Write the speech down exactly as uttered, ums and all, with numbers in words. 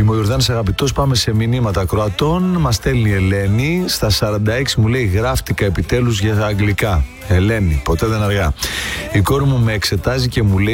Είμαι ο Ιορδάνης αγαπητός, πάμε σε μηνύματα Κροατών. Μας στέλνει η Ελένη. Στα σαράντα έξι μου λέει γράφτηκα επιτέλους για τα αγγλικά. Ελένη, ποτέ δεν αργά. Η κόρη μου με εξετάζει και μου λέει